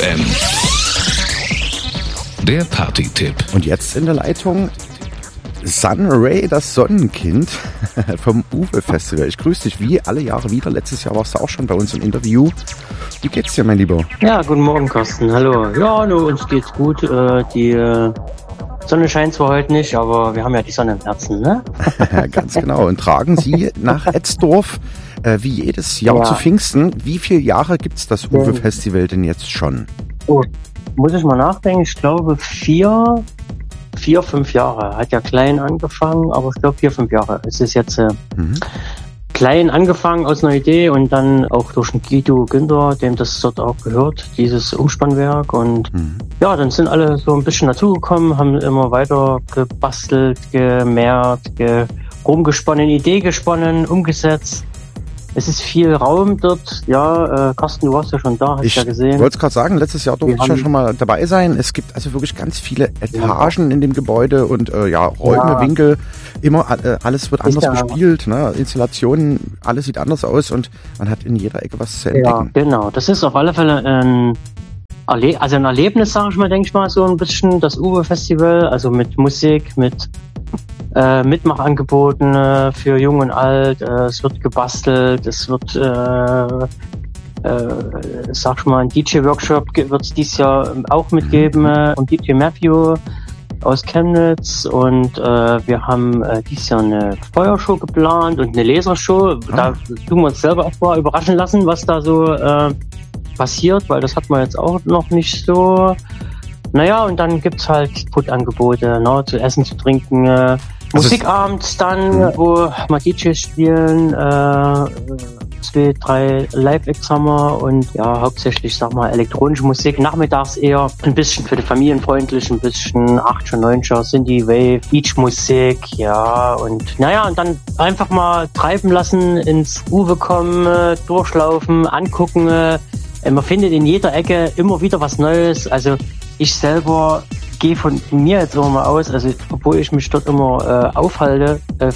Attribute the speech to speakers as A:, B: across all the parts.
A: FM. Der Party-Tipp.
B: Und jetzt in der Leitung Sunray, das Sonnenkind vom Uwe Festival. Ich grüße dich wie alle Jahre wieder. Letztes Jahr warst du auch schon bei uns im Interview. Wie geht's dir, mein Lieber?
C: Ja, guten Morgen, Carsten. Hallo. Ja, uns geht's gut. Die Sonne scheint zwar heute nicht, aber wir haben ja die Sonne im Herzen, ne?
B: Ganz genau. Und tragen Sie nach Etzdorf wie jedes Jahr zu Pfingsten. Wie viele Jahre gibt's das Uwe Festival denn jetzt schon?
C: Oh, muss ich mal nachdenken. Ich glaube 4, 5 Jahre. Hat ja klein angefangen, aber ich glaube 4, 5 Jahre. Es ist jetzt klein angefangen aus einer Idee und dann auch durch den Guido Günther, dem das dort auch gehört, dieses Umspannwerk. Und ja, dann sind alle so ein bisschen dazugekommen, haben immer weiter gebastelt, gemehrt, rumgesponnen, Idee gesponnen, umgesetzt. Es ist viel Raum dort. Ja, Carsten, du warst ja schon da, hast ja gesehen.
B: Ich wollte es gerade sagen, letztes Jahr durfte ich ja schon mal dabei sein. Es gibt also wirklich ganz viele Etagen in dem Gebäude und Räume, Winkel. Immer alles wird anders bespielt. Ne? Installationen, alles sieht anders aus und man hat in jeder Ecke was zu entdecken.
C: Ja, genau. Das ist auf alle Fälle ein Erlebnis, sage ich mal, denke ich mal, so ein bisschen das Uwe Festival. Also mit Musik, mit Mitmachangeboten für Jung und Alt, es wird gebastelt, es wird, sag ich mal, ein DJ-Workshop wird es dieses Jahr auch mitgeben, und DJ Matthew aus Chemnitz und wir haben dieses Jahr eine Feuershow geplant und eine Lasershow. Da tun wir uns selber auch mal überraschen lassen, was da so passiert, weil das hat man jetzt auch noch nicht so. Naja, und dann gibt's halt Food-Angebote, ne, zu essen, zu trinken, Musikabend dann, wo mal DJs spielen, 2, 3 Live-Acts haben wir und ja, hauptsächlich, sag mal, elektronische Musik. Nachmittags eher ein bisschen für die Familienfreundlich, ein bisschen 8er, 9er, Synthie Wave, Beach-Musik, ja, und naja, und dann einfach mal treiben lassen, ins Uwe kommen, durchlaufen, angucken. Man findet in jeder Ecke immer wieder was Neues, also ich selber gehe von mir jetzt immer mal aus, also obwohl ich mich dort immer aufhalte,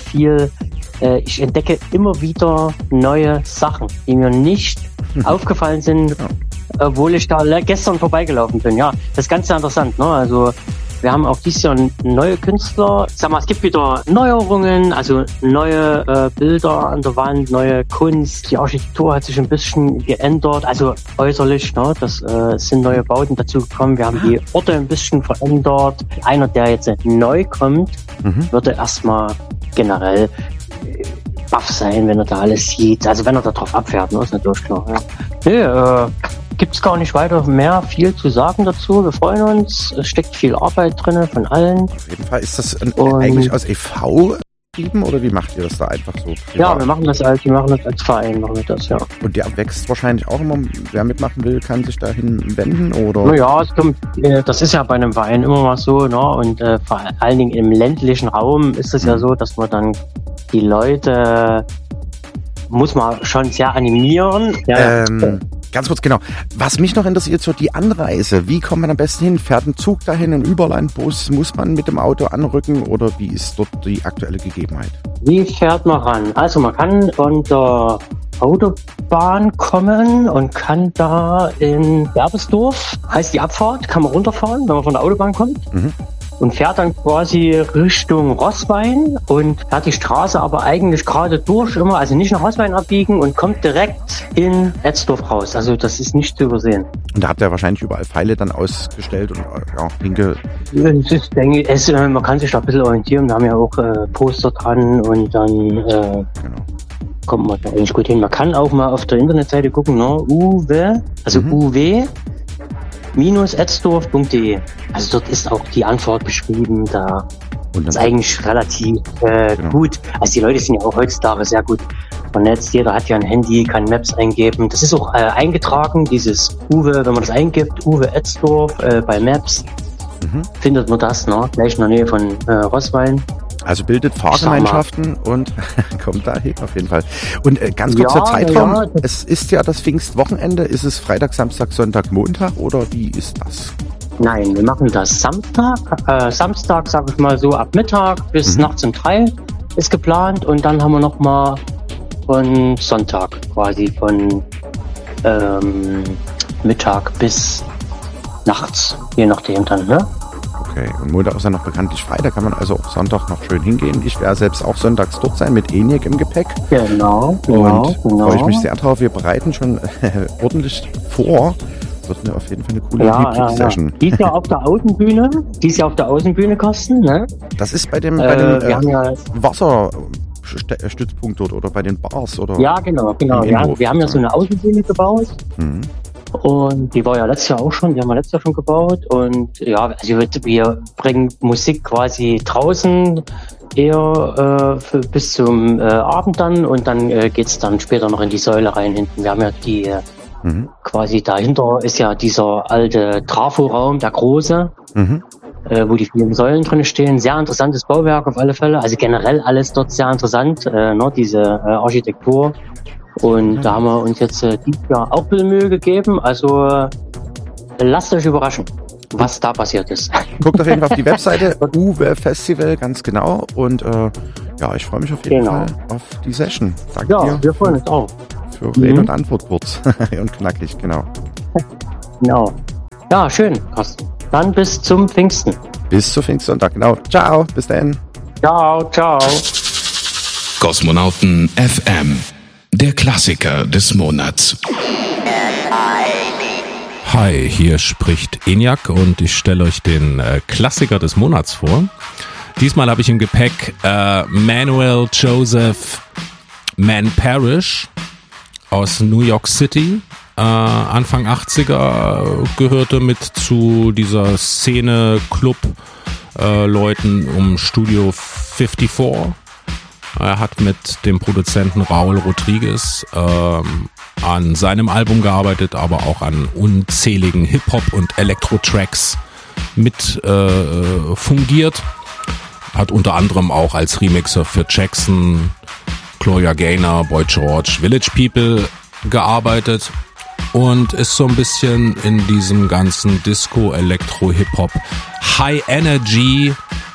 C: ich entdecke immer wieder neue Sachen, die mir nicht aufgefallen sind, obwohl ich da gestern vorbeigelaufen bin. Ja, das ist ganz interessant, ne? Also wir haben auch dieses Jahr neue Künstler. Sag mal, es gibt wieder Neuerungen, also neue Bilder an der Wand, neue Kunst. Die Architektur hat sich ein bisschen geändert, also äußerlich, ne? Das sind neue Bauten dazu gekommen. Wir haben die Orte ein bisschen verändert. Einer, der jetzt neu kommt, würde erstmal generell baff sein, wenn er da alles sieht. Also wenn er da drauf abfährt, ne? Ist natürlich klar. Ja. Gibt's gar nicht weiter viel zu sagen dazu. Wir freuen uns. Es steckt viel Arbeit drin von allen.
B: Auf jeden Fall. Ist das eigentlich aus e.V. geblieben oder wie macht ihr das da einfach so? Privat?
C: Ja, wir machen das als Verein, machen wir das, ja.
B: Und der wächst wahrscheinlich auch immer. Wer mitmachen will, kann sich dahin wenden, oder?
C: Naja, das ist ja bei einem Verein immer mal so, ne? Und vor allen Dingen im ländlichen Raum ist es ja so, dass man dann die Leute muss man schon sehr animieren. Ja.
B: Ganz kurz, genau. Was mich noch interessiert, so die Anreise. Wie kommt man am besten hin? Fährt ein Zug dahin, ein Überlandbus? Muss man mit dem Auto anrücken oder wie ist dort die aktuelle Gegebenheit?
C: Wie fährt man ran? Also man kann von der Autobahn kommen und kann da in Werbesdorf, heißt die Abfahrt, kann man runterfahren, wenn man von der Autobahn kommt. Und fährt dann quasi Richtung Roßwein und fährt die Straße aber eigentlich gerade durch immer, also nicht nach Roßwein abbiegen und kommt direkt in Etzdorf raus. Also das ist nicht zu übersehen.
B: Und da habt ihr wahrscheinlich überall Pfeile dann ausgestellt und Winkel.
C: Man kann sich da ein bisschen orientieren. Wir haben ja auch Poster dran und dann kommt man da eigentlich gut hin. Man kann auch mal auf der Internetseite gucken, ne? Uwe, also uw-etzdorf.de. Also dort ist auch die Antwort beschrieben, da ist eigentlich relativ gut. Also die Leute sind ja auch heutzutage sehr gut vernetzt. Jeder hat ja ein Handy, kann Maps eingeben. Das ist auch eingetragen, dieses Uwe, wenn man das eingibt, Uwe Etzdorf bei Maps, findet man das, ne? Gleich in der Nähe von Roßwein.
B: Also bildet Fahrgemeinschaften und kommt dahin auf jeden Fall. Und ganz kurzer Zeitraum, es ist ja das Pfingstwochenende. Ist es Freitag, Samstag, Sonntag, Montag oder wie ist das?
C: Nein, wir machen das Samstag, sag ich mal so, ab Mittag bis nachts um 3 ist geplant und dann haben wir nochmal von Sonntag quasi von Mittag bis nachts, je nachdem dann, ne?
B: Okay, und Montag ist ja noch bekanntlich frei, da kann man also auch Sonntag noch schön hingehen. Ich werde selbst auch sonntags dort sein mit ENIAC im Gepäck.
C: Genau.
B: Freue ich mich sehr drauf. Wir bereiten schon ordentlich vor. Wird mir auf jeden Fall eine coole Session.
C: Die ist ja auf der Außenbühne, Carsten, ne?
B: Das ist bei dem Wasserstützpunkt dort oder bei den Bars oder?
C: Ja, genau. Wir haben ja so eine Außenbühne gebaut.
B: Mhm.
C: Und die war ja letztes Jahr auch schon, die haben wir letztes Jahr schon gebaut. Und ja, also wir bringen Musik quasi draußen eher bis zum Abend dann und dann geht's dann später noch in die Säule rein hinten. Wir haben ja die quasi dahinter ist ja dieser alte Trafo-Raum, der große, wo die vielen Säulen drin stehen. Sehr interessantes Bauwerk auf alle Fälle. Also generell alles dort sehr interessant, diese Architektur. Und da haben wir uns jetzt dieses Jahr auch ein bisschen Mühe gegeben. Also lasst euch überraschen, was da passiert ist.
B: Guckt auf jeden Fall auf die Webseite Uwe Festival, ganz genau. Und ich freue mich auf jeden Fall auf die Session. Danke dir.
C: Wir freuen uns auch.
B: Für Rede und Antwort kurz und knackig, genau.
C: Genau. Ja, schön, Carsten. Dann bis zum Pfingsten.
B: Bis zu Pfingstsonntag, genau. Ciao, bis dann.
C: Ciao.
A: Kosmonauten FM, der Klassiker des Monats. Hi, hier spricht ENIAC und ich stelle euch den Klassiker des Monats vor. Diesmal habe ich im Gepäck Manuel Joseph Man Parrish aus New York City. Anfang 80er gehörte mit zu dieser Szene Club Leuten um Studio 54. Er hat mit dem Produzenten Raul Rodriguez an seinem Album gearbeitet, aber auch an unzähligen Hip-Hop- und Elektro-Tracks mit fungiert. Hat unter anderem auch als Remixer für Jackson, Gloria Gaynor, Boy George, Village People gearbeitet und ist so ein bisschen in diesem ganzen Disco, Elektro, Hip-Hop, High Energy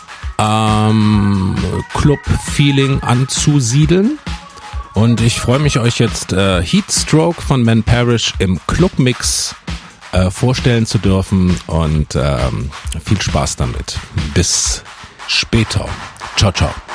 A: Club-Feeling anzusiedeln. Und ich freue mich, euch jetzt Heatstroke von Man Parrish im Club-Mix vorstellen zu dürfen und viel Spaß damit. Bis später. Ciao, ciao.